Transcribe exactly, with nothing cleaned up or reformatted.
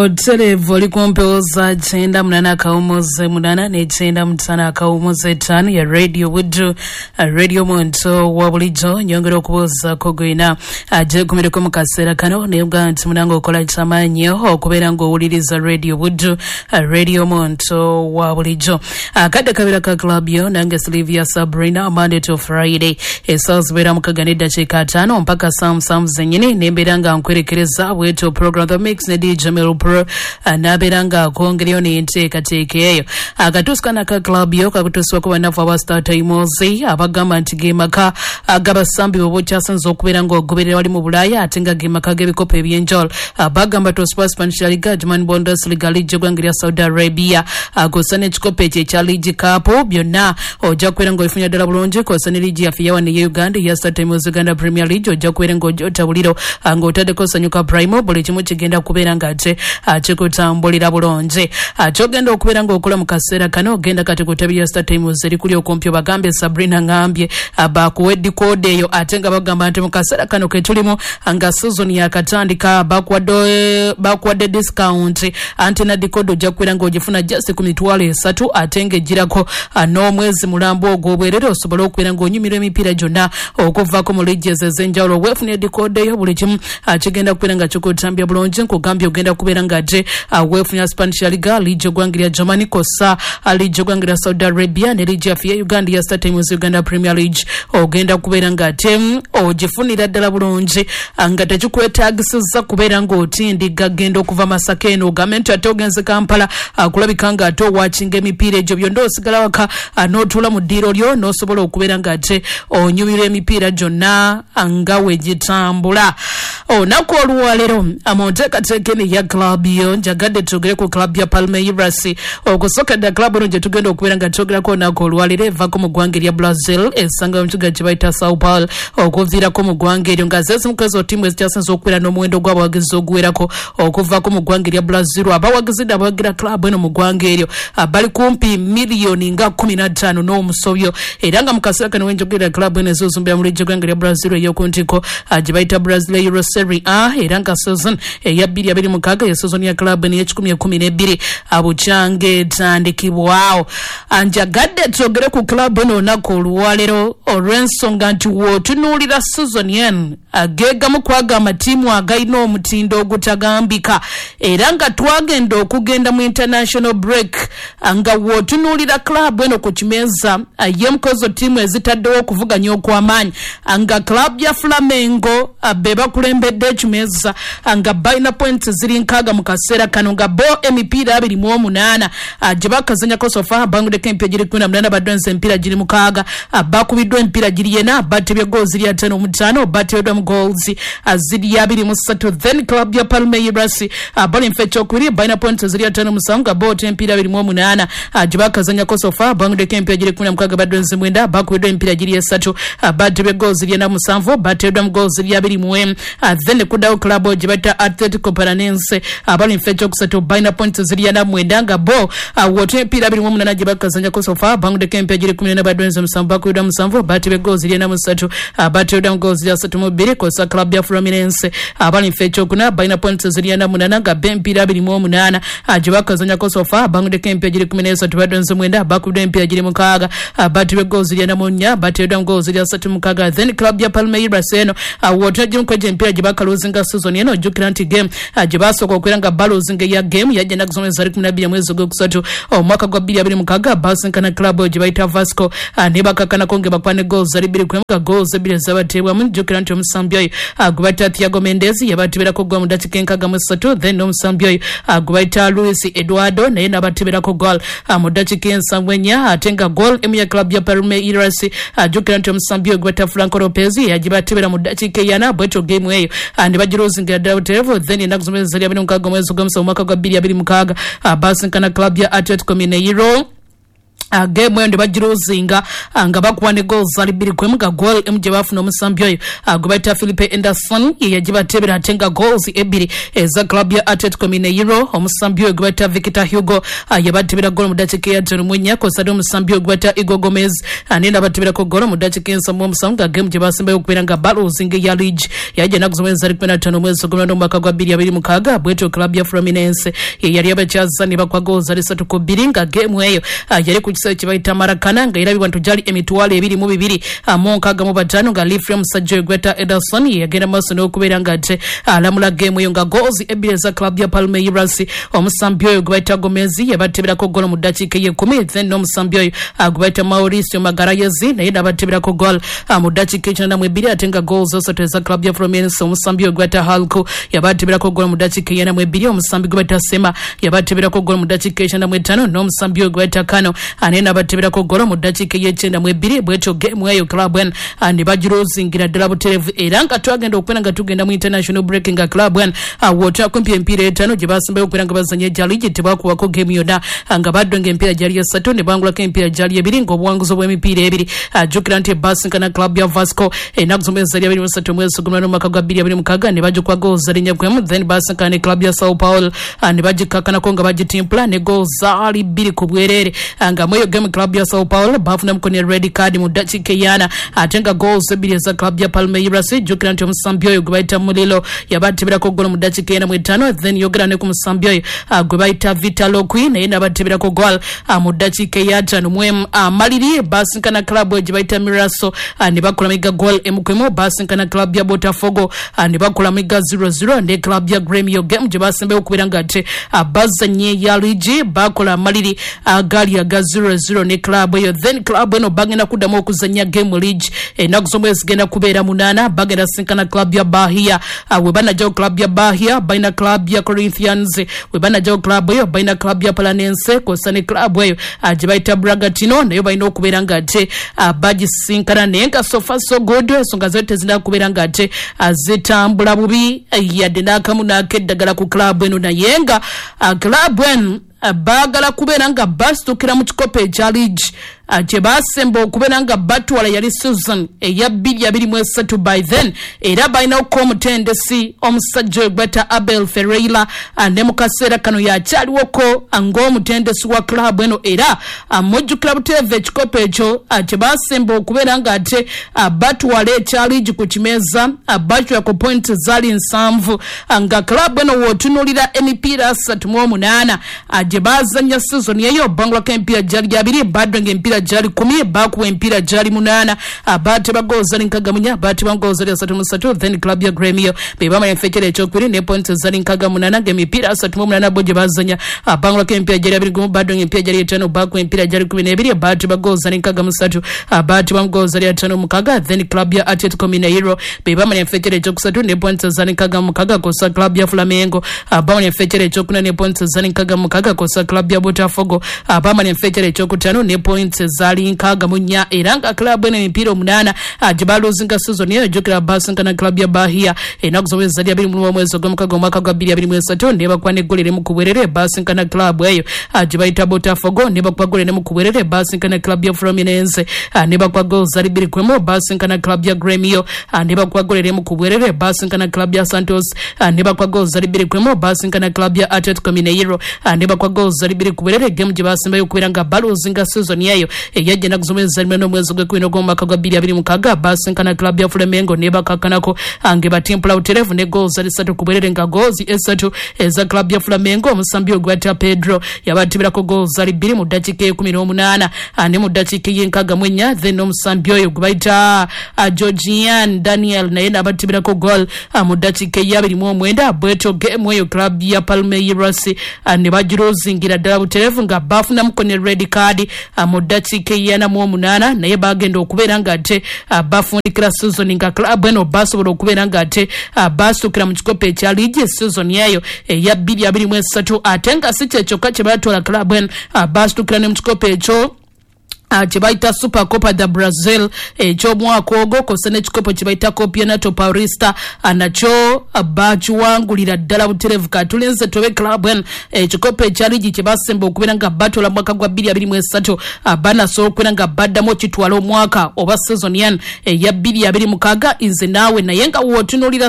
Otelevu oli kumpeoza chenda munana kaumoze munana ne chenda mutana kaumoze tani ya Radio Woodru Radio Monto wabulijo nyongero kuboza kogwina aje kumireko mukasera kano ne bwanti munango kola chamanyo okubera ngo uliriza Radio Woodru Radio Monto wabulijo akade kabira ka club yo nange Sylvia Sabrina Monday to Friday esazbera mukaganida chikatano mpaka sam sam zenyini nemberanga nkwerekereza weto program the mix ne D J Pro anaberanga kongeryo ni inteka tekeyo akatuskana ka club yo kakutuswa kwa nafa wa star timeozi abagamba ntigema ka agabasambi bobo chasanzo kuberanga ogoberera wali mu Bulaya atenga gema ka gebikope byenjol abagamba to sports financial judgment Bundesliga league gwangira Saudi Arabia agosane chikope che cha league cup byonna oja kwerengo ifunya dala bulonje ko sane league ya fiyawa ne Uganda ya star timeozi Uganda Premier League oja kwerengo otabuliro angotade ko sanyuka primo bole chimu kigenda kuberanga ate achekutambulira bulonje achogenda okubera ngo okola mukasera kano ogenda kati kutabya star times eri kuli okompyo bagambe Sabrina ngambye abakuwedi code eyo atenga bagamba nti mukasera kano ketulimo anga season ya katandika bakwado bakwade discount antena dikodo oja kwera ngo ogifuna just ku mitwalo esatu atenge girako no mwezi mulambo ogobwerero osobola okwera ngo onyumira emipira jonna okuvako mu leagues ezenjawulo wefune dikodo eyo buli kimu achigenda kwera nga chokutambya bulonje nkugambye ogenda kubera ngaje wefunya Spanish Liga league gwangiria Germany kosa league gwangiria Saudi Arabia ne league ya Uganda ya Star Times Uganda Premier League ogenda kubera ngate ojifunira ddala bulungi angate chikwetagisiza kubera ngoti gagendo okuva Masakeno government atogenze Kampala kulabikanga ato watching emipira ejo byondo osigala waka anotula mu diro lyo no sobola okubera ngate onyubira emipira jonna angawe gitambula onako oluwalero amonteka tekeni ya club yo njagade tugere ku club ya Palmeiras okusoka da club no je tugenda okubera nga tugera ko nako oluwalero eva ko mu gwange ya Brazil esanga mtuga jibaita Sao Paulo okuvira ko mu gwange nga zese mukazo timu ezichasanza okwera no mwendo gwa bagizo ogwerako okuva ko mu gwange ya Brazil abawagizida bagira club eno mu gwange eryo abali kumpi milioni nga kumi na ttaano no musobyo eranga mukasira kano wenjogera club eno ezozumbira mu league gwange ya Brazil yo kontiko jibaita Brazil Euro Serie A eranga season ya biri abiri mukaga ya season ya club ni ekikumi kumi n'ebiri abuchange tandikibwao anjagadde togere ku club eno nako oluwalero olw'ensonga nti wotunulira season yen agega mu kwaga amatimu agayina omutindo ogutagambika era nga twagenda okugenda mu international break nga wotunulira club eno ku kimeza ye mukozo timu ezitaddewo okuvuganya okw'amaanyi nga club ya Flamengo abeba kulembedde ekimeza nga bayina points ziri nkaga mu kaseera kano nga bo emipira abiri mu omunaana gye bakazanya ko sofa bangudeko empira giri kumi na munaana badonze empira giri mukaaga bakubiddwa empira giri yena batebye goals ziri ataano mu ttaano bateddwa mu goals ziri abiri mu ssatu then club ya Palmeiras bali mfecho okubiri bayina points ziri ataano mu musanvu nga bo empira abiri mu omunaana gye bakazanya ko sofa bangudeko empira giri kumi na mukaaga badonze mwenda bakubiddwa empira giri esatu batebye goals ziri ena mu musanvu bateddwa mu goals ziri abiri mu emu then kudawo club gye bata Atletico Paranense abali mfecho kusatu bayina points ziri ena mwenda nga bo wote empira abiri mu omunaana gye bakazanya ko sofa bangudeko empira giri kumi na badonze musanvu bakubiddwa mu musanvu batebye goals ziri ena mu ssatu bateddwa mu goals ziri asatu mu bbiri kosa club ya Fluminense abali mfecho kuna bayina points ziri ena munaana nga empira abiri mu omunaana gye bakazanya ko sofa bangudeko empira giri kumi n'esatu badonze mwenda bakubiddwa empira giri mukaaga batebye goals ziri ena mu nnya bateddwa mu goals ziri asatu mukaaga then club ya Palmeiras eno wote gye mukweje empira gye bakaluzinga season eno jukira nti game gye basooka okwera nga baluzinga ya game yagenda kusomeza zari kumi na bbiri mwezi ogwokusatu omwaka gwa bbiri abiri mukaaga basinkana club gye bayita Vasco ne bakakana konge bakwane goals zari bbiri kwemaka goals ebbiri zabateebwamu jukira nti omusambi oyo gwe bayita Thiago Mendes yabateberako gwa mu dakiika enkaaga mu ssatu then omusambi oyo gwe bayita Luis Eduardo naye n'abateberako goal mu dakiika ensanvu ennya ate nga goal emu ya club ya Palmeiras jukira nti omusambi oyo gwe bayita Franco Lopez yagibatebera mu dakiika eyana bwetyo game eyo ne bagirozingira ddala butereevu then ennaku zomezi zari abiri mukaaga omwezi gw'omusanvu omwaka gwa bbiri abiri mukaaga basinkana club ya Atletico Mineiro Uh, game eyo ndibagirozinga uh, nga bakwane goals ali biri kwemu ga goal emje bafuna omusambi oyo uh, gubata Philippe Anderson yajibatebera atenga goals ebiri eza club ya Atletico Mineiro omusambi oyo gubata Victor Hugo uh, yabatebera goal mu dakika ya John Munya ko sadu omusambi oyo gubata Igor Gomez anenda batebera ko goal mu dakika ya Samu omusambi game je basimba okubera nga balozinga ya league yaje nakuzomeza ali kwena tano mwezi gwa ndo mwaka gwa abiri mukaga bweto club ya Fluminense yali abachaza ne bakwa goals ali satu ko biringa game eyo uh, yali ku kibaita Marakana nga irabibwa ntujali emitwalo ebiri mu bibiri amonkaga mu batano nga Lifrem Sajjo Gweta Ederson yagenda maso n'okubera nga ate alamula game eyo nga goals ebiri za club ya Palmeiras omusambi oyo Gweta Gomez yabatebera ko goal mu dakika ye kumi then omusambi oyo Gweta Mauricio Magalhaes naye nabatebera ko goal mu dakika ya mwebiri atenga goals zose za club ya Fluminense omusambi oyo Gweta Halko yabatebera ko goal mu dakika ya mwebiri omusambi Gweta Sema yabatebera ko goal mu dakika ya mwetano n'omusambi oyo Gweta Kano anena batebera ko goal mu dakika y'ekyenda mu ebiri bweto game eyo club one and bagirozingira ddala buterevu era nga twagenda okwena nga tugenda mu international break nga club one wota kumpi empira etano gye basimbayo okwera nga bazanya jaligi tebakuwako game yonna nga baddonga empira gyali esatu ne bangulako empira gyali ebiri ng'obuwanguzi bw'emipiira ebiri jjukira nti basinkana club ya Vasco ennaku zomwezi zali abiri mu ssatu omwezi ogw'omulano omwaka gwa bbiri abiri mukaaga ne bagikwa goals ali nnya kwemu then basinkana ne club ya Sao Paulo ne bagikakkanako nga bagitimpula ne goals zaali bbiri ku bwereere nga mweyo game club ya Sao Paulo bafuna mukone red card mu dakika yana atenga goals ebiri za club ya Palmeiras jukira nti omusambi oyo gwebayita Mulilo yabatebera ko goal mu dakika yana mu etano then yogera ne ku musambi oyo gwebayita Vitalo Queen naye nabatebera ko goal mu dakika ya ttaano mu amaliri basinkana club oyo gyebayita Miraso ne bakola miga goal emukwemu basinkana club ya Botafogo ne bakola miga zero zero ne club ya Gremio game gye basembayo okubera nga ate bazanye ya ligi bakola amaliri agali aga zero zero ne club eyo then club eno bagenda kuddamu okuzanya game league ennaku z'omwezi zigenda kubeera munana bagenda sinkana club ya Bahia uh, we banajjawo club ya Bahia balina club ya Corinthians we banajjawo club eyo balina club ya Palanense kosa ne club eyo uh, gye bayita Bragantino nayo balina okubeera nga ate uh, bagisinkana naye nga so far so good ensonga zo tezina kubeera nga ate uh, zitambula bubi uh, yadde n'akamu n'akeddagala ku club eno naye nga uh, club eno bagala kubeera nga basitukira mu kikopo ekya league gye basemba okubeera nga batwala yali season eya bbiri abiri mu esatu by then era balinawo omutendesi omusajja ogweta Abel Ferreira ne mu kaseera kano yakyaliwoko ng'omutendesi wa club eno era mujjukira buteevu ekikopo ekyo gye basemba okubeera nga ate batwala ekya league ku kimeeza batwala ku point zaali nsanvu nga club eno wootunuulira emipiira asatu mu omunaana gye bazanya season eyo bangulako empiira gyali abiri badonga empiira gyali kumi bakuwa empiira gyali munana abate bagoza linkaga munya bate bagoza asatu musatu then club ya Gremio be bamanya fekere ekyokubiri ne points zali nkaga munana ge empiira asatu mu munana boje bazanya bangulako empiira gyali abiri gumu badonga empiira gyali etano bakuwa empiira gyali kumi n'ebiri bate bagoza linkaga musatu abate bagoza lyali atano mukaga then club ya Atletico Mineiro be bamanya fekere ekyokusatu ne points zali nkaga mukaga kosa club ya Flamengo bamanya fekere ekyokuna ne points zali nkaga mukaga kosa club ya Botafogo abamanya fekere ekyokutano ne points zali nkaga munya era nga club ene emipiira omunana gyebaloozinga season eyo jjukira basinkana club ya Bahia ennaku zomwezi zali abiri mu mwezi ogw'omukaga omwaka gwa bbiri abiri mu esatu ne bakuba ne goal emu ku bwerere basinkana club eyo gye bayita Botafogo ne bakuba goal emu ku bwerere basinkana club ya Fluminense ne bakuba goal zali bbiri ku emu basinkana club ya Gremio ne bakuba goal emu ku bwerere basinkana club ya Santos ne bakuba goal zali bbiri ku emu basinkana club ya Atletico Mineiro ne bakuba goal zali bbiri ku bwerere game gye basimbayo okubeera nga baloozinga season eyo eyajja ennaku z'omwezi zali mu mwezi gw'ekumi n'ogw'omwaka gwa bbiri abiri mukaaga basinkana club ya Flamengo ne bakakkanako nge batimpula buterevu ne goals zali ssatu ku bwerere nga goals essatu eza club ya Flamengo omusambi ogwata Pedro yabatibirako goals zali bbiri mu ddakiika ekumi n'omunaana ne mu ddakiika y'enkaaga mu ennya then omusambi oyo gwe bayita Georgian Daniel naye n'abatibirako goal mu ddakiika ey'abiri mu omwenda bwetyo game eyo club ya Palmeiras ne bagiroozingira ddala buterevu nga bafunamuko ne red card mu ddakiika ey'ana mu omunaana naye bagenda okubeera nga ate bafundikira season nga club eno basobola okubeera nga ate basukira mu kikopo ekya league season eyo eya bbiri abiri mu esatu ate nga si kye kyokka kye batwala club eno basukira ne mu kikopo ekyo Uh, chibaita Super Copa da Brazil eky'omwaka ogwo kose n'ekikopo chibaita Campeonato Paulista anacho abakiwangulira ddala buterevu katulenze tobe club en ekikopo ekyaligi kyebasemba okubeera nga batola mwaka gwa bbiri abiri mu esatu banasobola okubeera nga baddamu kitwala omwaka oba season yan eya bbiri abiri mukaaga inze naawe naye nga wootunuulira